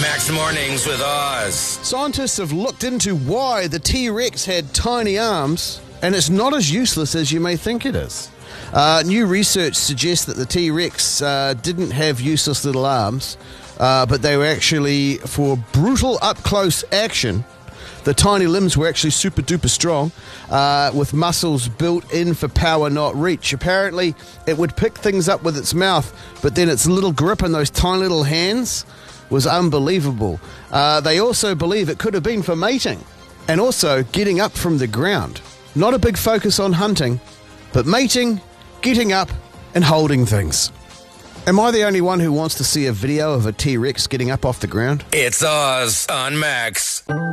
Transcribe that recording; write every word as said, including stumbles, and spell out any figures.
Max Mornings with Oz. Scientists have looked into why the T-Rex had tiny arms, and it's not as useless as you may think it is. Uh, new research suggests that the T-Rex uh, didn't have useless little arms, uh, but they were actually for brutal up-close action. The tiny limbs were actually super duper strong, uh, with muscles built in for power, not reach. Apparently, it would pick things up with its mouth, but then its little grip in those tiny little hands was unbelievable. Uh, they also believe it could have been for mating and also getting up from the ground. Not a big focus on hunting, but mating, getting up, and holding things. Am I the only one who wants to see a video of a T-Rex getting up off the ground? It's Oz on Max.